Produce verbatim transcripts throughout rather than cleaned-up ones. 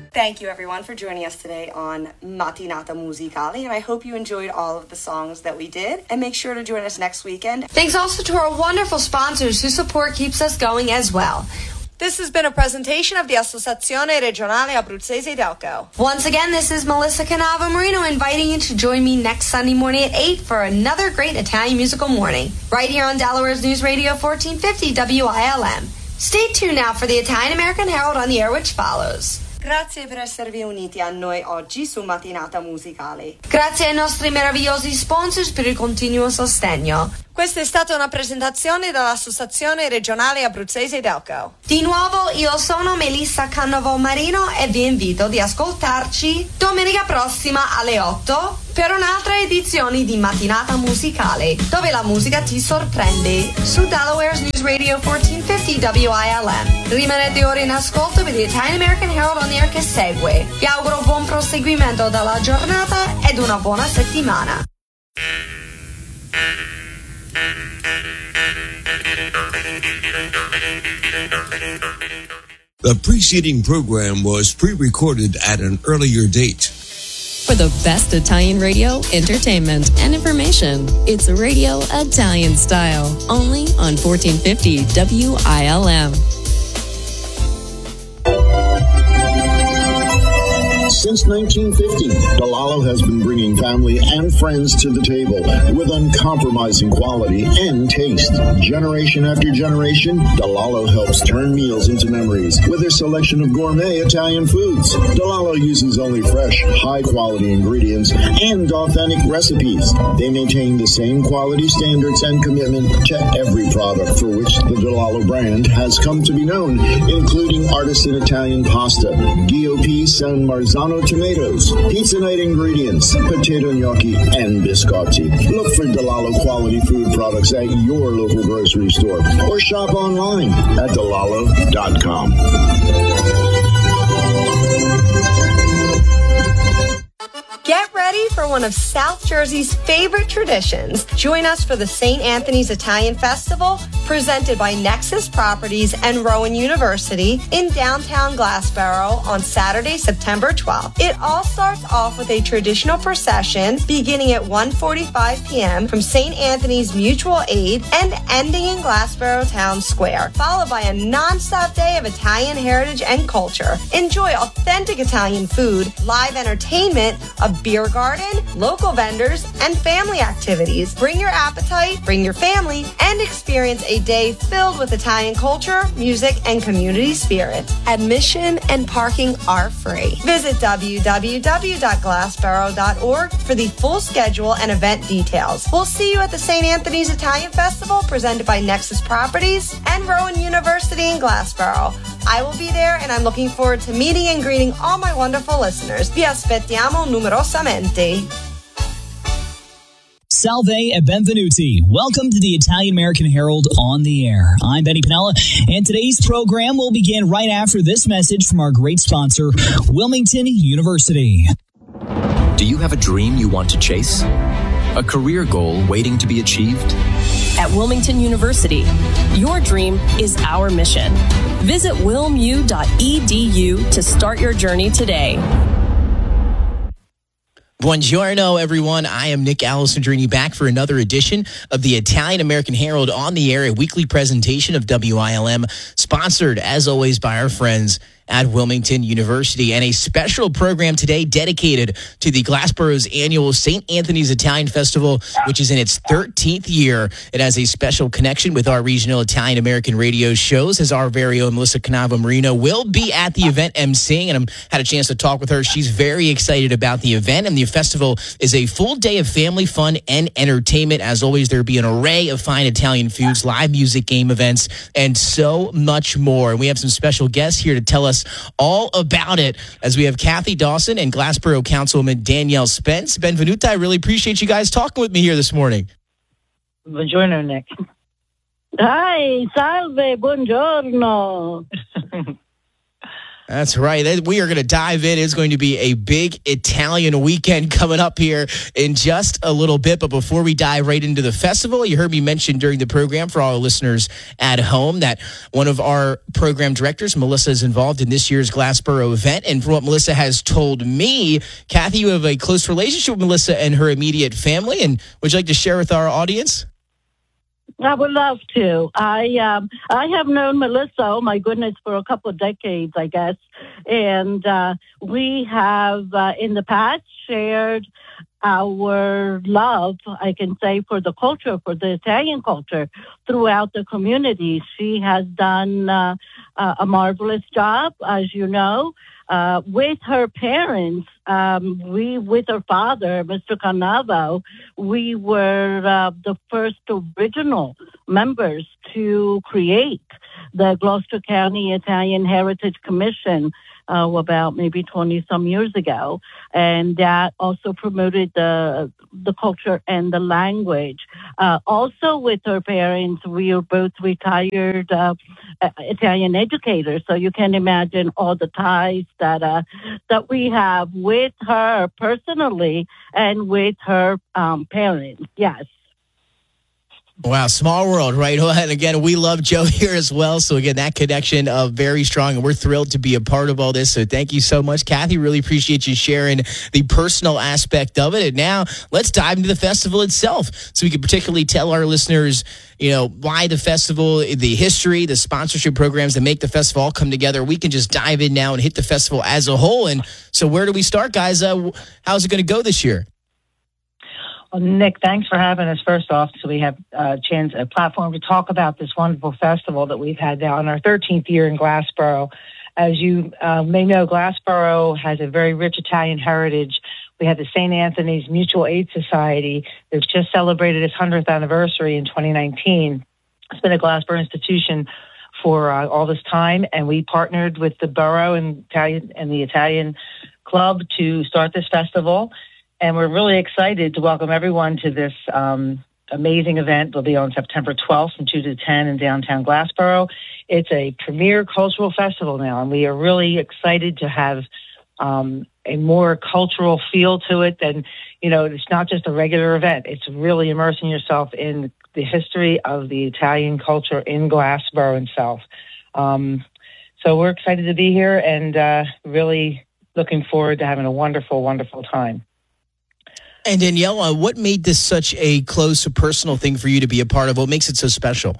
Thank you, everyone, for joining us today on Mattinata Musicale, and I hope you enjoyed all of the songs that we did, and make sure to join us next weekend. Thanks also to our wonderful sponsors whose support keeps us going as well. This has been a presentation of the Associazione Regionale Abruzzese Delco. Once again, this is Melissa Canava Marino inviting you to join me next Sunday morning at eight for another great Italian musical morning, right here on Delaware's News Radio fourteen fifty W I L M. Stay tuned now for the Italian American Herald on the air, which follows. Grazie per esservi uniti a noi oggi su Mattinata Musicale. Grazie ai nostri meravigliosi sponsors per il continuo sostegno. Questa è stata una presentazione dall'Associazione Regionale Abruzzese Delco. Di nuovo, io sono Melissa Cannavo Marino e vi invito ad ascoltarci domenica prossima alle otto per un'altra edizione di Mattinata Musicale, dove la musica ti sorprende, su Delaware's News Radio fourteen fifty W I L M. Rimanete ora in ascolto per the Italian American Herald on the air che segue. Vi auguro buon proseguimento della giornata ed una buona settimana. The preceding program was pre-recorded at an earlier date. For the best Italian radio, entertainment, and information, it's Radio Italian Style, only on fourteen fifty W I L M. Since nineteen fifty, DeLallo has been bringing family and friends to the table with uncompromising quality and taste. Generation after generation, DeLallo helps turn meals into memories with their selection of gourmet Italian foods. DeLallo uses only fresh, high-quality ingredients and authentic recipes. They maintain the same quality standards and commitment to every product for which the DeLallo brand has come to be known, including artisan Italian pasta, G O P San Marzano tomatoes, pizza night ingredients, potato gnocchi, and biscotti. Look for DeLallo quality food products at your local grocery store or shop online at delallo dot com. Get ready for one of South Jersey's favorite traditions. Join us for the Saint Anthony's Italian Festival, presented by Nexus Properties and Rowan University in downtown Glassboro on Saturday, September twelfth. It all starts off with a traditional procession beginning at one forty-five p.m. from Saint Anthony's Mutual Aid and ending in Glassboro Town Square, followed by a non-stop day of Italian heritage and culture. Enjoy authentic Italian food, live entertainment, a beer garden, local vendors, and family activities. Bring your appetite, bring your family, and experience a day filled with Italian culture, music, and community spirit. Admission and parking are free. Visit w w w dot glassboro dot org for the full schedule and event details. We'll see you at the Saint Anthony's Italian Festival, presented by Nexus Properties and Rowan University in Glassboro. I will be there, and I'm looking forward to meeting and greeting all my wonderful listeners. Vi aspettiamo numerosamente. Salve e benvenuti. Welcome to the Italian American Herald on the air. I'm Benny Pinella, and today's program will begin right after this message from our great sponsor, Wilmington University. Do you have a dream you want to chase? A career goal waiting to be achieved? At Wilmington University, your dream is our mission. Visit wilmu dot e d u to start your journey today. Buongiorno, everyone. I am Nick Alessandrini, back for another edition of the Italian American Herald on the air, a weekly presentation of W I L M, sponsored, as always, by our friends at Wilmington University, and a special program today dedicated to the Glassboro's annual Saint Anthony's Italian Festival, which is in its thirteenth year. It has a special connection with our regional Italian-American radio shows, as our very own Melissa Canava Marino will be at the event emceeing, and I had a chance to talk with her. She's very excited about the event, and the festival is a full day of family fun and entertainment. As always, there'll be an array of fine Italian foods, live music, game events, and so much more. And we have some special guests here to tell us all about it, as we have Kathy Dawson and Glassboro Councilwoman Danielle Spence. Benvenuta, I really appreciate you guys talking with me here this morning. Buongiorno, Nick. Hi, salve, buongiorno. That's right. We are going to dive in. It's going to be a big Italian weekend coming up here in just a little bit. But before we dive right into the festival, you heard me mention during the program for all our listeners at home that one of our program directors, Melissa, is involved in this year's Glassboro event. And from what Melissa has told me, Kathy, you have a close relationship with Melissa and her immediate family. And would you like to share with our audience? I would love to. I um, I have known Melissa, oh my goodness, for a couple of decades, I guess. And uh, we have, uh, in the past, shared our love, I can say, for the culture, for the Italian culture throughout the community. She has done uh, a marvelous job, as you know. Uh, with her parents, um, we, with her father, Mister Canavo, we were uh, the first original members to create the Gloucester County Italian Heritage Commission uh, about maybe twenty some years ago. And that also promoted the the culture and the language. Uh, also with her parents, we are both retired uh, Italian educators. So you can imagine all the ties that uh, that we have with her personally and with her um, parents. Yes. Wow, small world, right? And again, we love Joe here as well. So again, that connection uh, very strong, and we're thrilled to be a part of all this. So thank you so much, Kathy. Really appreciate you sharing the personal aspect of it. And now let's dive into the festival itself, so we can particularly tell our listeners, you know, why the festival, the history, the sponsorship programs that make the festival all come together. We can just dive in now and hit the festival as a whole. And so, where do we start, guys? Uh, how's it going to go this year? Well, Nick, thanks for having us first off, so we have a chance, a platform to talk about this wonderful festival that we've had now in our thirteenth year in Glassboro. As you uh, may know, Glassboro has a very rich Italian heritage. We have the Saint Anthony's Mutual Aid Society that's just celebrated its hundredth anniversary in twenty nineteen. It's been a Glassboro institution for uh, all this time, and we partnered with the borough and Italian and the Italian Club to start this festival. And we're really excited to welcome everyone to this um, amazing event. It'll be on September twelfth from two to ten in downtown Glassboro. It's a premier cultural festival now, and we are really excited to have um, a more cultural feel to it than, you know, it's not just a regular event. It's really immersing yourself in the history of the Italian culture in Glassboro itself. Um, so we're excited to be here and uh, really looking forward to having a wonderful, wonderful time. And Danielle, uh, what made this such a close, personal thing for you to be a part of? What makes it so special?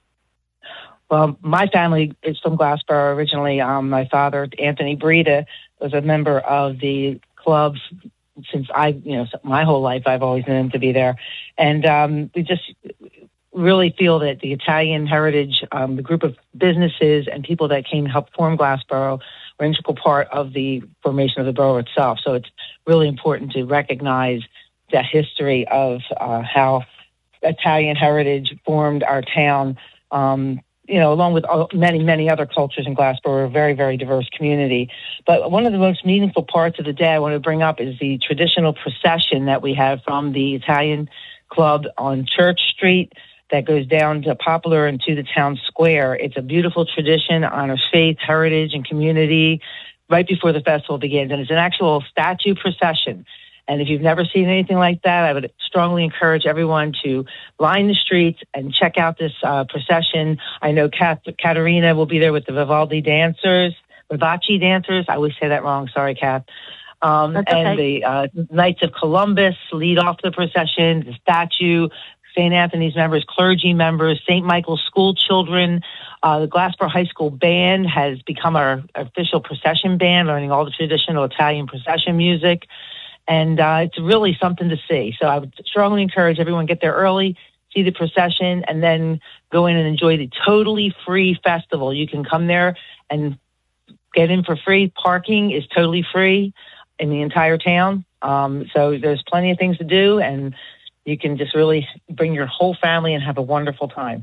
Well, my family is from Glassboro originally. Um, my father, Anthony Brita, was a member of the club since I, you know, my whole life. I've always known him to be there. And um, we just really feel that the Italian heritage, um, the group of businesses and people that came to help form Glassboro were an integral part of the formation of the borough itself. So it's really important to recognize the history of uh, how Italian heritage formed our town, um, you know, along with many, many other cultures in Glassboro. We're a very, very diverse community. But one of the most meaningful parts of the day I want to bring up is the traditional procession that we have from the Italian Club on Church Street that goes down to Poplar and to the town square. It's a beautiful tradition, honors faith, heritage, and community right before the festival begins. And it's an actual statue procession. And if you've never seen anything like that, I would strongly encourage everyone to line the streets and check out this uh, procession. I know Kat- Katerina will be there with the Vivaldi dancers, Vivace dancers. I always say that wrong. Sorry, Kat. Um, That's okay. And the uh, Knights of Columbus lead off the procession, the statue, Saint Anthony's members, clergy members, Saint Michael's school children. Uh, the Glassboro High School Band has become our official procession band, learning all the traditional Italian procession music. And uh, it's really something to see. So I would strongly encourage everyone to get there early, see the procession, and then go in and enjoy the totally free festival. You can come there and get in for free. Parking is totally free in the entire town. Um, so there's plenty of things to do, and you can just really bring your whole family and have a wonderful time.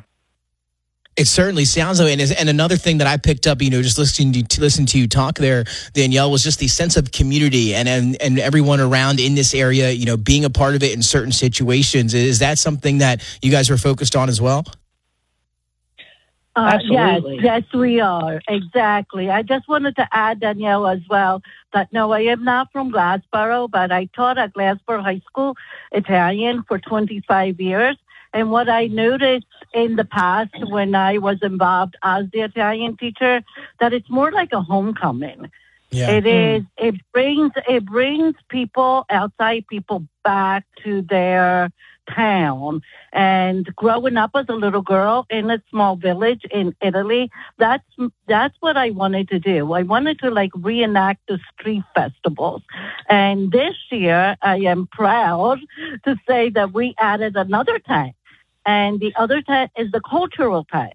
It certainly sounds like it. And another thing that I picked up, you know, just listening to, to listen to you talk there, Danielle, was just the sense of community and, and and everyone around in this area, you know, being a part of it in certain situations. Is that something that you guys were focused on as well? Uh, Absolutely. Yes, yes, we are. Exactly. I just wanted to add, Danielle, as well, that no, I am not from Glassboro, but I taught at Glassboro High School Italian for twenty-five years. And what I noticed in the past when I was involved as the Italian teacher, that it's more like a homecoming. Yeah. It is. It brings it brings people, outside people, back to their town. And growing up as a little girl in a small village in Italy, that's that's what I wanted to do. I wanted to like reenact the street festivals. And this year, I am proud to say that we added another tent, and the other tent is the cultural tent.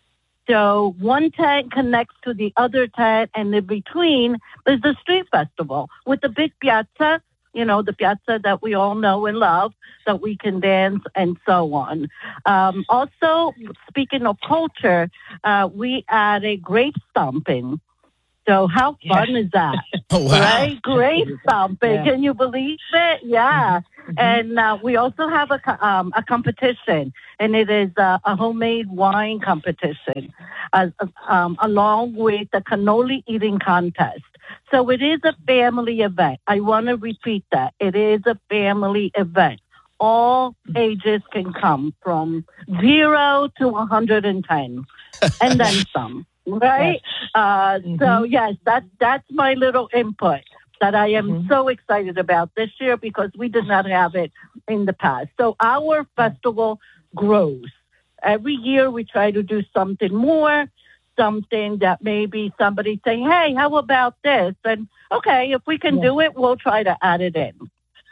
So one tent connects to the other tent, and in between is the street festival with the big piazza, you know, the piazza that we all know and love, that we can dance and so on. Um, also, speaking of culture, uh, we added grape stomping. So how fun Yeah. is that? Oh, wow. Right? Grape stomping. Yeah. Can you believe it? Yeah. Mm-hmm. And uh, we also have a, co- um, a competition, and it is uh, a homemade wine competition, uh, um, along with the cannoli eating contest. So it is a family event. I want to repeat that. It is a family event. All ages can come from zero to one hundred ten, and then some, right? Uh, Mm-hmm. So, yes, that, that's my little input that I am Mm-hmm. so excited about this year because we did not have it in the past. So our festival grows. Every year we try to do something more, something that maybe somebody's saying, hey, how about this? And, okay, if we can Yeah. do it, we'll try to add it in.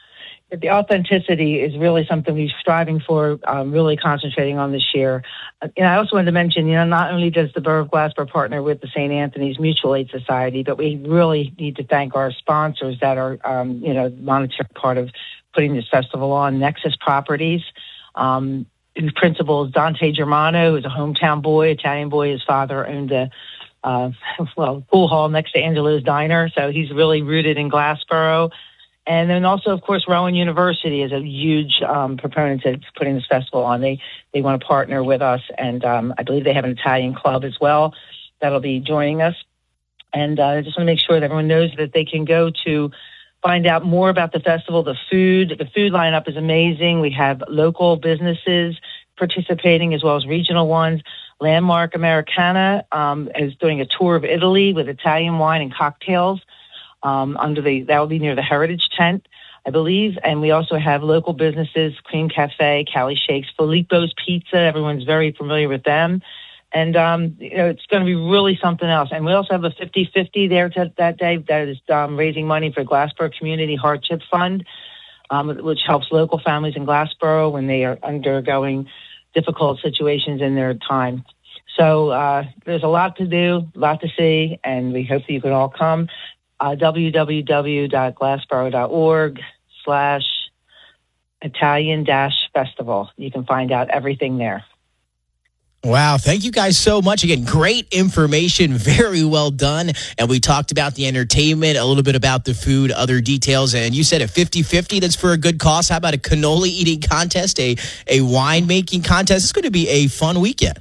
The authenticity is really something we're striving for, um, really concentrating on this year. Uh, and I also wanted to mention, you know, not only does the Borough of Glassboro partner with the Saint Anthony's Mutual Aid Society, but we really need to thank our sponsors that are, um, you know, monetary part of putting this festival on. Nexus Properties, um, whose principal is Dante Germano, who's a hometown boy, Italian boy. His father owned a, uh, well, pool hall next to Angelo's Diner, so he's really rooted in Glassboro. And then also, of course, Rowan University is a huge um, proponent of putting this festival on. They they want to partner with us, and um, I believe they have an Italian club as well that'll be joining us. And uh, I just want to make sure that everyone knows that they can go to find out more about the festival, the food. The food lineup is amazing. We have local businesses participating as well as regional ones. Landmark Americana um, is doing a tour of Italy with Italian wine and cocktails. Um, under the, that will be near the Heritage Tent, I believe. And we also have local businesses, Cream Cafe, Cali Shakes, Filippo's Pizza. Everyone's very familiar with them. And, um, you know, it's going to be really something else. And we also have a fifty-fifty there to, that day that is um, raising money for Glassboro Community Hardship Fund, um, which helps local families in Glassboro when they are undergoing difficult situations in their time. So uh, there's a lot to do, a lot to see, and we hope that you can all come. Uh, www.glassboro.org slash Italian dash festival. You can find out everything there. Wow. Thank you guys so much. Again, great information. Very well done. And we talked about the entertainment, a little bit about the food, other details. And you said a fifty-fifty, that's for a good cause. How about a cannoli eating contest, a, a wine making contest? It's going to be a fun weekend.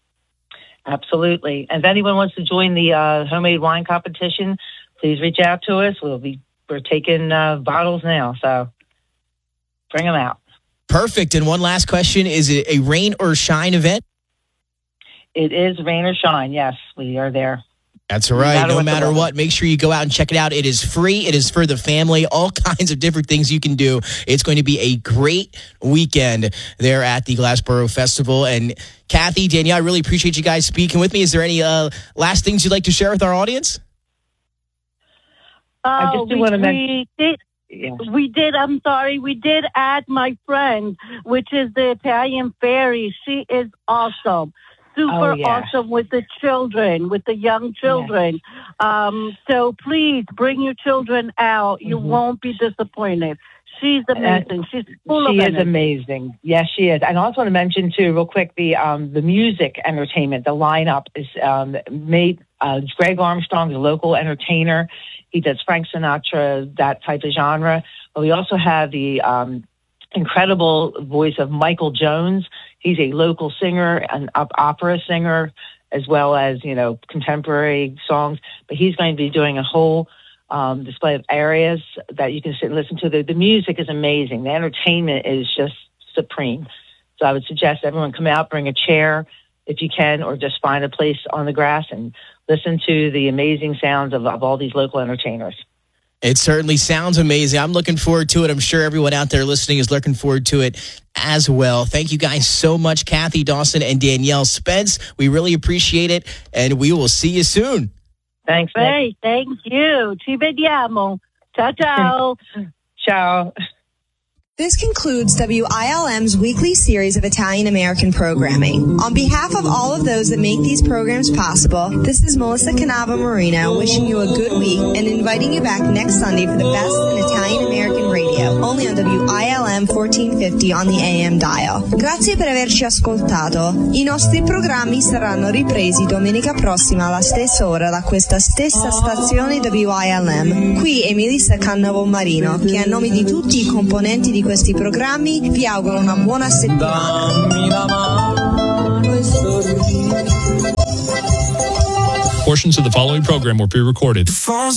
Absolutely. And if anyone wants to join the uh, homemade wine competition, please reach out to us. We'll be we're taking uh, bottles now, so bring them out. Perfect. And one last question: is it a rain or shine event? It is rain or shine. Yes, we are there. That's right. No matter No what the matter weather. what, make sure you go out and check it out. It is free. It is for the family. All kinds of different things you can do. It's going to be a great weekend there at the Glassboro Festival. And Kathy, Danielle, I really appreciate you guys speaking with me. Is there any uh, last things you'd like to share with our audience? I just do we, want to we mention. did, Yeah. we did, I'm sorry, we did add my friend, which is the Italian Fairy. She is awesome. Super Oh, yeah. awesome with the children, with the young children. Um, so please bring your children out. You Mhm. won't be disappointed. She's amazing. She's full She of is energy. amazing. Yes, she is. And I also want to mention too, real quick, the um, the music entertainment, the lineup is um, made. Uh, Greg Armstrong is a local entertainer. He does Frank Sinatra, that type of genre. But we also have the um, incredible voice of Michael Jones. he's a local singer, an opera singer, as well as, you know, contemporary songs. But he's going to be doing a whole um, display of arias that you can sit and listen to. The, the music is amazing. The entertainment is just supreme. So I would suggest everyone come out, bring a chair if you can, or just find a place on the grass and listen to the amazing sounds of, of all these local entertainers. It certainly sounds amazing. I'm looking forward to it. I'm sure everyone out there listening is looking forward to it as well. Thank you guys so much, Kathy Dawson and Danielle Spence. We really appreciate it, and we will see you soon. Thanks, Nick. Hey, thank you. Ci vediamo. Ciao, ciao. Ciao. This concludes W I L M's weekly series of Italian-American programming. On behalf of all of those that make these programs possible, this is Melissa Canava Marino wishing you a good week and inviting you back next Sunday for the best in Italian-American radio, only on W I L M fourteen fifty on the A M dial. Grazie per averci ascoltato. I nostri programmi saranno ripresi domenica prossima alla stessa ora da questa stessa stazione W I L M. Qui è Melissa Cannavo Marino, che a nome di tutti i componenti di questi programmi vi auguro una buona settimana. Portions of the following program were pre-recorded.